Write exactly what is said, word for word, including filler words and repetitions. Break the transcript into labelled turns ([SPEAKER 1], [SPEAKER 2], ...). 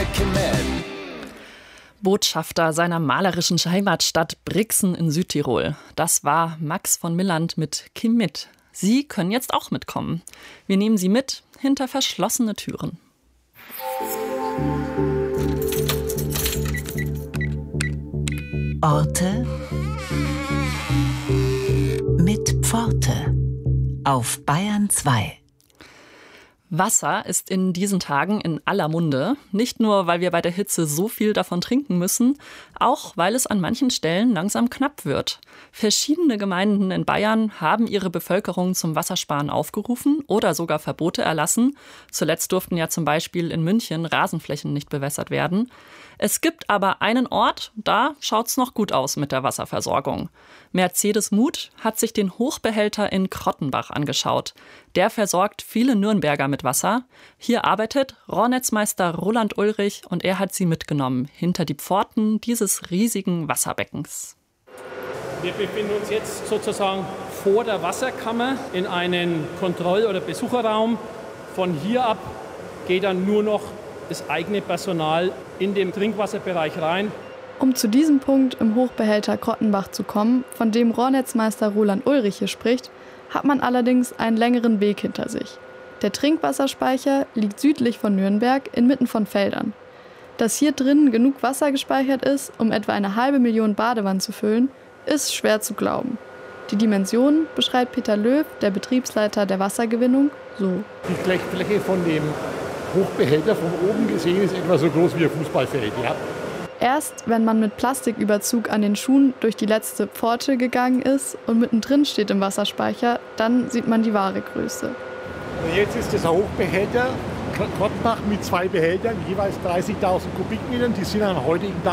[SPEAKER 1] mit Kim mit.
[SPEAKER 2] Botschafter seiner malerischen Heimatstadt Brixen in Südtirol. Das war Max von Milland mit Kim mit. Sie können jetzt auch mitkommen. Wir nehmen Sie mit hinter verschlossene Türen.
[SPEAKER 3] Orte mit Pforte auf Bayern zwei.
[SPEAKER 2] Wasser ist in diesen Tagen in aller Munde. Nicht nur, weil wir bei der Hitze so viel davon trinken müssen, auch weil es an manchen Stellen langsam knapp wird. Verschiedene Gemeinden in Bayern haben ihre Bevölkerung zum Wassersparen aufgerufen oder sogar Verbote erlassen. Zuletzt durften ja zum Beispiel in München Rasenflächen nicht bewässert werden. Es gibt aber einen Ort, da schaut's noch gut aus mit der Wasserversorgung. Mercedes Muth hat sich den Hochbehälter in Krottenbach angeschaut. Der versorgt viele Nürnberger mit Wasser. Hier arbeitet Rohrnetzmeister Roland Ulrich und er hat sie mitgenommen hinter die Pforten dieses riesigen Wasserbeckens.
[SPEAKER 4] Wir befinden uns jetzt sozusagen vor der Wasserkammer in einem Kontroll- oder Besucherraum. Von hier ab geht dann nur noch das eigene Personal in den Trinkwasserbereich rein.
[SPEAKER 5] Um zu diesem Punkt im Hochbehälter Krottenbach zu kommen, von dem Rohrnetzmeister Roland Ulrich hier spricht, hat man allerdings einen längeren Weg hinter sich. Der Trinkwasserspeicher liegt südlich von Nürnberg inmitten von Feldern. Dass hier drinnen genug Wasser gespeichert ist, um etwa eine halbe Million Badewannen zu füllen, ist schwer zu glauben. Die Dimensionen beschreibt Peter Löw, der Betriebsleiter der Wassergewinnung, so.
[SPEAKER 6] Die Fläche von dem Hochbehälter von oben gesehen ist etwa so groß wie ein Fußballfeld. Ja.
[SPEAKER 5] Erst wenn man mit Plastiküberzug an den Schuhen durch die letzte Pforte gegangen ist und mittendrin steht im Wasserspeicher, dann sieht man die wahre Größe.
[SPEAKER 6] Und jetzt ist das ein Hochbehälter Krottenbach mit zwei Behältern, jeweils dreißigtausend Kubikmetern. Die sind am heutigen Tag